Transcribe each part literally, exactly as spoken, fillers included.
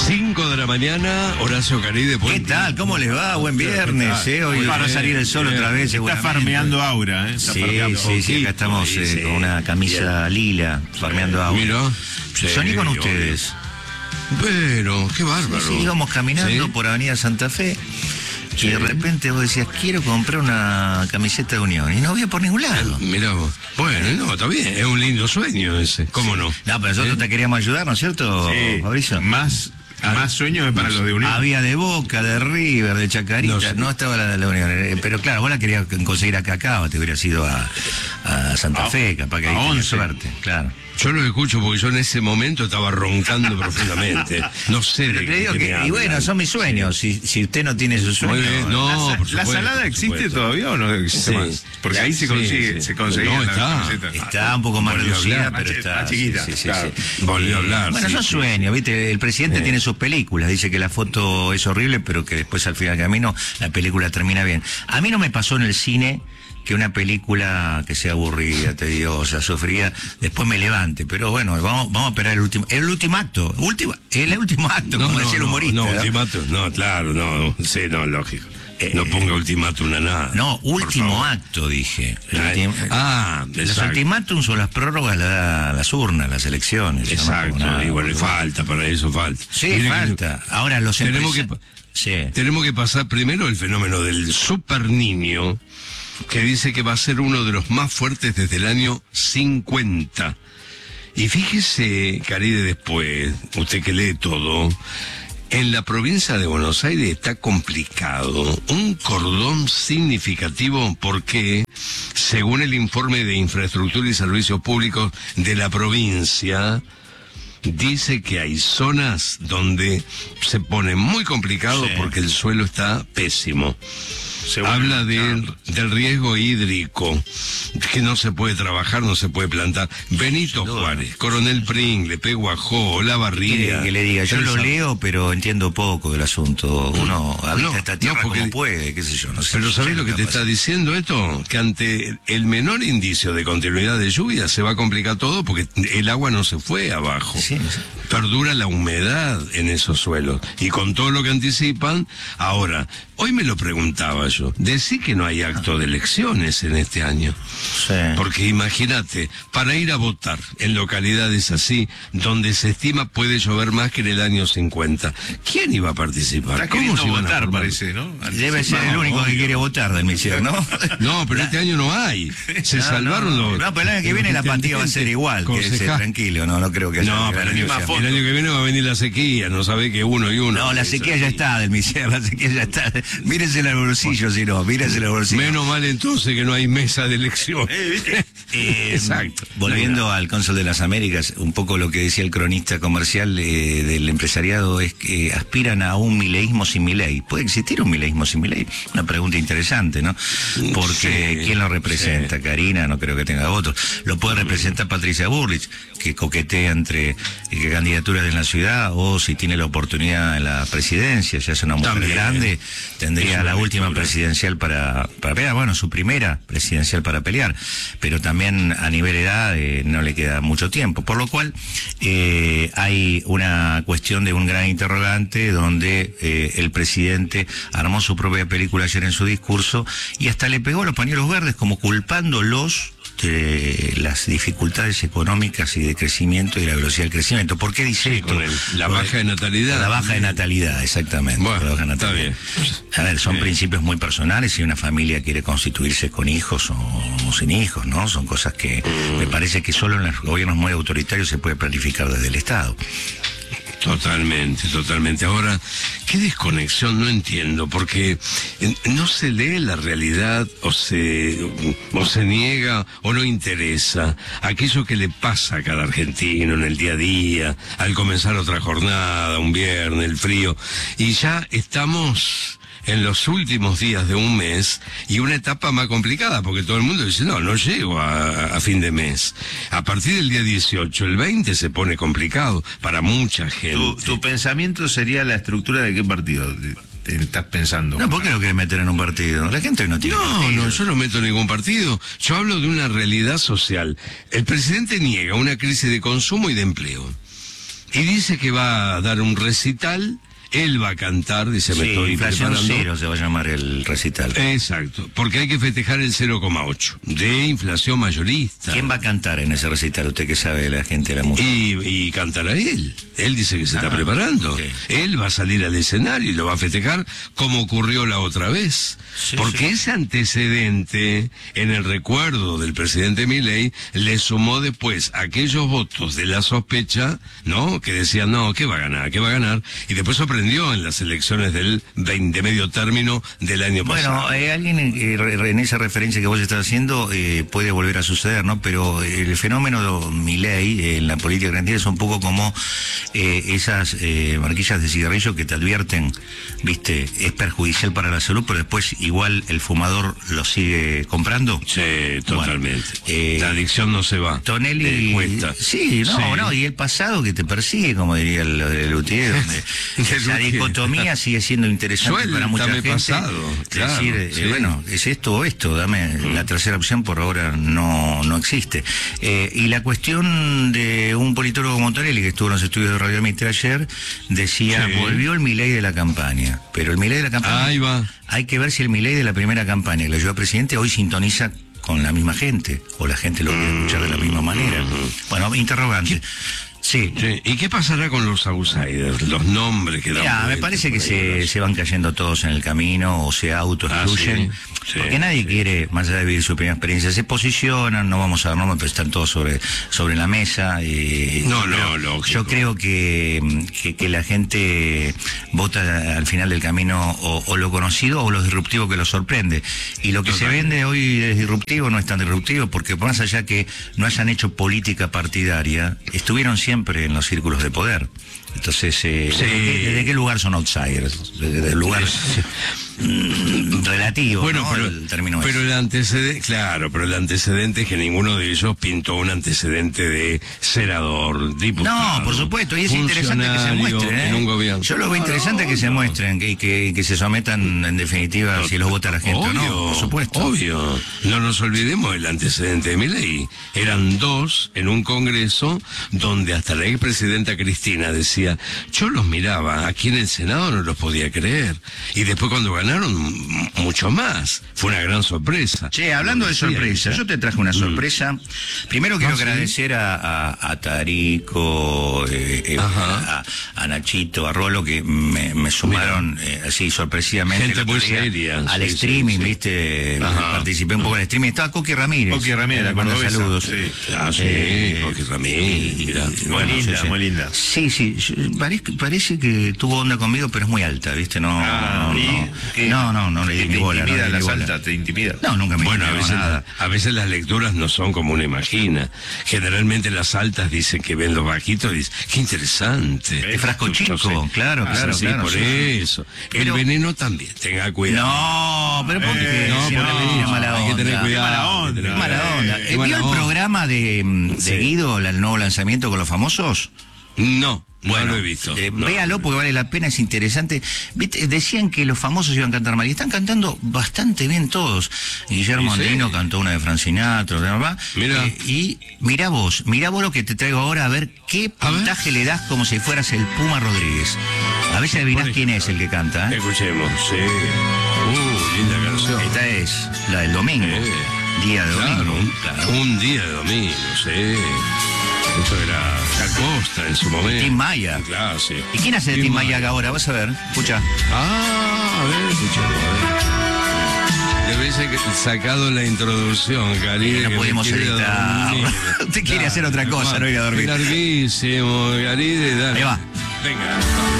cinco de la mañana, Horacio Caride. ¿Qué tal? ¿Cómo les va? Buen viernes, ¿eh? Hoy va a salir el sol otra vez, Está farmeando aura, ¿eh? Está sí, farmeando sí, sí, acá estamos sí, eh, sí. con una camisa lila, farmeando aura. Mira. Soñé con ustedes. Bueno, qué bárbaro. Sí, íbamos caminando ¿Sí? por Avenida Santa Fe. Sí. Y de repente vos decías, quiero comprar una camiseta de Unión. Y no había por ningún lado. Mirá vos. Bueno, no, está bien. Es un lindo sueño ese. ¿Cómo no? No, pero nosotros ¿Eh? te queríamos ayudar, ¿no es cierto, Sí. Fabricio? Más, más sueños para los de Unión. Había de Boca, de River, de Chacarita, No no, sé. estaba la de la Unión. Eh, Pero claro, vos la querías conseguir acá, acá, o te hubieras ido a, a Santa A- Fe, capaz que ahí a tenías once. suerte, claro. Yo lo escucho porque yo en ese momento estaba roncando profundamente. No sé de Pero te qué digo me que, y hablan. bueno, son mis sueños. Si, si usted no tiene sus Muy sueños. bien, no, ¿La, por ¿La supuesto, salada por existe supuesto. todavía o no existe Sí. más? Porque ahí se Sí, consigue, sí. se conseguía No, la está. camiseta. Está un poco más Volvió a reducida, hablar, pero más está. más chiquita, sí, sí, sí, claro. sí. Volvió a hablar, Bueno, sí, son sí. sueños, ¿viste? El presidente Sí. tiene sus películas. Dice que la foto es horrible, pero que después al final del camino la película termina bien. A mí no me pasó en el cine que una película que sea aburrida, tediosa, sufrida, después me levante. Pero bueno, vamos, vamos a esperar el último, el último acto, último, el último acto, como decía el humorista. No, ¿no? ultimátum, no, claro, no, sí, no, lógico. No ponga ultimátum a nada. No, por último favor. acto, dije. El Ay, ultim- ah, Los exacto. ultimátums o las prórrogas la da las urnas, las elecciones. ¿no? Exacto, Nada, y bueno, y por favor. falta, para eso falta. Sí, Mire que falta. Ahora los tenemos que, empresa- Sí. tenemos que pasar primero el fenómeno del super niño, que dice que va a ser uno de los más fuertes desde el año cincuenta. Y fíjese, Caride, después, usted que lee todo, en la provincia de Buenos Aires está complicado, un cordón significativo porque, según el informe de infraestructura y servicios públicos de la provincia, dice que hay zonas donde se pone muy complicado Sí. porque el suelo está pésimo. Según- Habla del, del riesgo hídrico, que no se puede trabajar, no se puede plantar. Benito Sin duda. Juárez, Coronel Pringle, Peguajó, La ¿Quiere Barría. que le diga? Yo lo Elsa- leo, pero entiendo poco del asunto. Uno habita No, esta tierra no, porque- como puede, qué sé yo, no sé. Pero no ¿sabés sé lo que te capaz. está diciendo esto? Que ante el menor indicio de continuidad de lluvia se va a complicar todo porque el agua no se fue abajo. Sí, sí. Perdura la humedad en esos suelos. Y con todo lo que anticipan, ahora, hoy me lo preguntaba yo, decí que no hay acto de elecciones en este año. Sí. Porque imagínate, para ir a votar en localidades así, donde se estima puede llover más que en el año cincuenta, ¿quién iba a participar? Está ¿Cómo queriendo se iban a votar, formar? parece, ¿no? Debe ser el único que quiere votar del Misil, ¿no? No, pero este año no hay. Se No, salvaron no, los... No, pero el año que viene la partida va a ser igual, que ese, Concejal. tranquilo, no, no creo que haya No, gran pero el año, diferencia. el año que viene va a venir la sequía, no sabe que uno y uno. No, la sequía ya está del Misil, la sequía ya está. Mírese el bolsillo, si no, mírese el bolsillo. Menos mal entonces que no hay mesa de elección. Eh, Exacto. Volviendo al Cónsul de las Américas, un poco lo que decía el cronista comercial eh, del empresariado es que aspiran a un mileísmo sin Milei. ¿Puede existir un mileísmo sin Milei? Una pregunta interesante, ¿no? Porque Sí, ¿quién lo representa? sí. Karina, no creo que tenga votos. Lo puede representar Patricia Bullrich, que coquetea entre eh, candidaturas en la ciudad, o si tiene la oportunidad en la presidencia, ya es una mujer También. grande, Es tendría una la última lectura. presidencial para, para pelear, bueno, su primera presidencial para pelear, pero también a nivel edad eh, no le queda mucho tiempo, por lo cual eh, hay una cuestión de un gran interrogante donde eh, el presidente armó su propia película ayer en su discurso y hasta le pegó los pañuelos verdes como culpándolos de las dificultades económicas y de crecimiento y la velocidad del crecimiento. ¿Por qué dice Sí, esto? con el- la baja de natalidad. La baja de natalidad, exactamente. Bueno, la baja de está natalidad. bien. A ver, son Sí. principios muy personales. Si una familia quiere constituirse con hijos o, o sin hijos, ¿no? Son cosas que Mm. me parece que solo en los gobiernos muy autoritarios se puede planificar desde el Estado. Totalmente, totalmente. Ahora, ¿qué desconexión? No entiendo, porque eh, no se lee la realidad o se, o se niega o no interesa aquello que le pasa a cada argentino en el día a día, al comenzar otra jornada, un viernes, el frío, y ya estamos en los últimos días de un mes y una etapa más complicada porque todo el mundo dice no, no llego a, a fin de mes. A partir del día dieciocho, el veinte se pone complicado para mucha gente. ¿Tu, tu pensamiento sería la estructura de qué partido te, te estás pensando? No, ¿por qué lo querés meter en un partido? La gente hoy no tiene No, partido. no, yo no meto en ningún partido. Yo hablo de una realidad social. El presidente niega una crisis de consumo y de empleo. y dice que va a dar un recital. Él va a cantar, dice, me Sí, estoy inflación preparando. cero se va a llamar el recital. Exacto, porque hay que festejar el cero coma ocho de inflación mayorista. ¿Quién va a cantar en ese recital? Usted que sabe de la gente de la música. Y, y cantará él. Él dice que se está Ah, preparando. ok. Él va a salir al escenario y lo va a festejar como ocurrió la otra vez. Sí, Porque sí. ese antecedente, en el recuerdo del presidente Milei, le sumó después aquellos votos de la sospecha, ¿no? Que decían, no, ¿qué va a ganar? ¿Qué va a ganar? Y después sorprendió en las elecciones del veinte, de medio término del año pasado. Bueno, eh, alguien eh, re- en esa referencia que vos estás haciendo eh, puede volver a suceder, ¿no? Pero el fenómeno de Milei eh, en la política argentina es un poco como eh, esas eh, marquillas de cigarrillo que te advierten, viste, es perjudicial para la salud, pero después igual el fumador lo sigue comprando. Sí, totalmente. Bueno, eh, la adicción no se va. Tonelli, Te cuesta. sí, no, Sí. no, y el pasado que te persigue, como diría el, el Luthier, donde El la Luthier. dicotomía sigue siendo interesante para mucha Suéltame gente. pasado, Es claro, decir, eh, sí. bueno, es esto o esto, dame la tercera opción, por ahora no, no existe. Eh, y la cuestión de un politólogo como Tonelli, que estuvo en los estudios de Radio Mitre ayer, decía, Sí. volvió el Milei de la campaña, pero el Milei de la campaña, Ahí va. hay que ver si el Milei de la primera campaña, que le ayudó a presidente, hoy sintoniza con la misma gente, o la gente lo quiere escuchar de la misma manera. Bueno, interrogante. Sí. Sí. ¿Y qué pasará con los outsiders? Los nombres que dan Mira, me vueltas parece que por ahí, se, se van cayendo todos en el camino o se autoexcluyen. Ah, sí, sí, porque nadie sí. quiere, más allá de vivir su primera experiencia, se posicionan, no vamos a dar nombres, pero están todos sobre, sobre la mesa. Y, No, yo no, creo- lógico. Yo creo que, que, que la gente vota al final del camino o, o lo conocido o lo disruptivo que lo sorprende. Y lo que Totalmente. se vende hoy es disruptivo, no es tan disruptivo, porque más allá que no hayan hecho política partidaria, estuvieron siempre en los círculos de poder. Entonces, eh, Sí. ¿desde, qué, desde qué lugar son outsiders? Desde el lugar mm, relativo, Bueno, ¿no? pero, el término pero es. el antecedente, claro, pero el antecedente es que ninguno de ellos pintó un antecedente de senador, diputado. No, por supuesto, y es interesante que se funcionario muestren. ¿eh? en un gobierno. Yo lo veo interesante que se muestren, que, que, que se sometan en definitiva si los vota la gente obvio, o no, por supuesto. Obvio. No nos olvidemos del antecedente de Milei. Eran dos en un congreso donde hasta la expresidenta Cristina decía, yo los miraba, aquí en el Senado no los podía creer. Y después cuando ganaron, m- mucho más. Fue una gran sorpresa. Che, hablando de Decía sorpresa, ella. yo te traje una sorpresa. Primero quiero Ah, ¿sí? agradecer a, a, a Tarico, eh, eh, Ajá. a, a Nachito, a Rolo, que me, me sumaron eh, así sorpresivamente. Gente el otro muy día seria, Al sí, sí, streaming, sí. viste, Ajá. participé un poco en el streaming. Estaba Coqui Ramírez. Coqui Ramírez, Eh, la manda cordobesa, saludos. sí. Ah, sí, Eh, Coqui Ramírez, mirá. Muy Bueno, linda, sí, sí. muy linda. Sí, sí, yo- parece, parece que tuvo onda conmigo, pero es muy alta, ¿viste? No, Ah, no, ¿y no, qué? no, no, no le di ¿Te ni bola. No intimida le di la ni bola. salta? ¿Te intimida? No, nunca me Bueno, a intimidó veces, nada. a veces las lecturas no son como uno imagina. Generalmente las altas dicen que ven los bajitos y dicen, qué interesante. Es frasco chico, Entonces, claro, ah, claro, sí, claro, por sí. eso. Pero- El veneno también, tenga cuidado. No, pero ¿por qué? Eh, no, Si por le eso, metí mala hay que tener onda. cuidado. Qué mala onda, hay que tener Mala cuidado. onda. Qué Eh, ¿Vio mala el onda. programa de, de Sí. Guido, el nuevo lanzamiento con los famosos? No, no lo he visto. eh, no. véalo porque vale la pena, es interesante. ¿Viste? Decían que los famosos iban a cantar mal y están cantando bastante bien todos. Guillermo ¿Y sí? Andino cantó una de Frank Sinatra, ¿verdad? Mirá. Eh, y mirá vos, mirá vos lo que te traigo ahora, a ver qué A ver. puntaje le das como si fueras el Puma Rodríguez. A ver si adivinás Por quién ejemplo. es el que canta. ¿eh? Escuchemos, sí. Uh, linda canción. Esta es la del domingo, Sí. día de Claro, domingo. un, Claro. un día de domingo, sí. Esto era Acosta en su momento. Tim Maya. Claro, sí. ¿Y quién hace de Tim Maya ahora? Vas a ver, escucha. Ah, a ver, escuchemos, a ver. Le hubiese que- sacado la introducción, Garide. Eh, no que me pudimos quiere editar. dormir. Usted quiere hacer otra cosa, no ir a dormir. Es larguísimo, Garide, dale. Ahí va. Venga.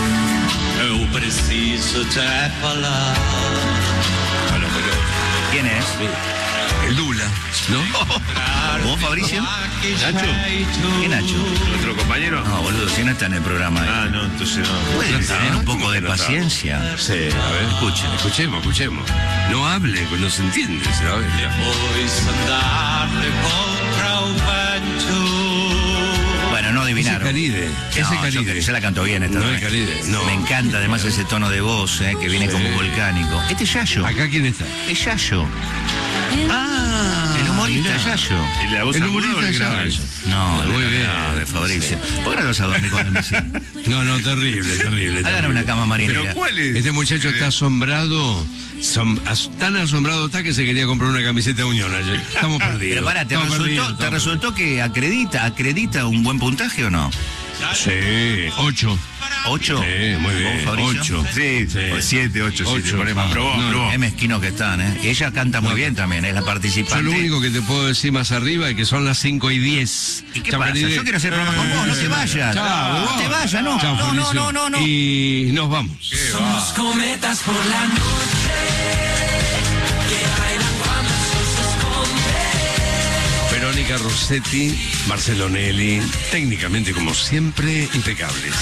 Eu preciso te falar. Bueno, pero, ¿Quién es? el Dula, ¿no? ¿Vos, Fabricio? ¿Nacho? ¿Qué Nacho? ¿Nuestro compañero? No, boludo, si no está en el programa. eh. Ah, no, entonces no. Pueden no está, tener un ¿cómo poco que de no está? paciencia. Sí, a ver, Escuchen. escuchemos, escuchemos. No hable, pues no se entiende, se va a ver. ya. Pois andar contra o vento. Bueno, no Ese adivinaron. Caride, ese No, Caride. yo, yo la canto bien esta No vez. es Caride, no. Me encanta además ese tono de voz, eh, que viene Sí. como volcánico. Este es Yayo. ¿Acá quién está? Es Yayo. Ah, El humorista, mirá. Yayo. ¿Y la voz El aguda o humorista el grave? Yayo. No, Muy de, bien. no, de Fabricio. ¿Por qué no vas a dormir con el misil? No, no, terrible, terrible. Hagan terrible. una cama marinera. ¿Pero cuál es? Este muchacho está asombrado, som- as- tan asombrado está que se quería comprar una camiseta de Unión ayer. Estamos perdidos. Pero pará, ¿te Estamos resultó, perdidos, ¿te estamos resultó que acredita, acredita un buen puntaje o no? perdidos. Sí, ocho. ¿Ocho? Sí, muy bien, ¿Vos, Fabricio? ocho. Sí, Sí. o siete, ocho, siete, Ocho. ponemos. Probó, No, probó. Qué mezquinos que están, ¿eh? Y ella canta muy No. bien también, es la Yo participante. lo único que te puedo decir más arriba es que son las cinco y diez. ¿Y qué pasa? Yo quiero hacer programa con vos, no te vayas. Chao, no te vayas, no. Chao, no, no, Fabricio. no, no, no. Y nos vamos. Somos cometas por la noche que bailan cuando el sol se esconde. Verónica Rossetti, Marcelo Nelly, técnicamente como siempre, impecables.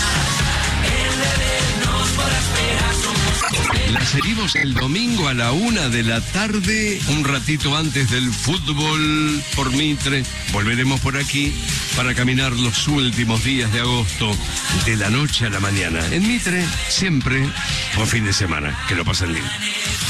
La seguimos el domingo a la una de la tarde, un ratito antes del fútbol por Mitre. Volveremos por aquí para caminar los últimos días de agosto, de la noche a la mañana. En Mitre, siempre, por fin de semana. Que lo pasen lindo.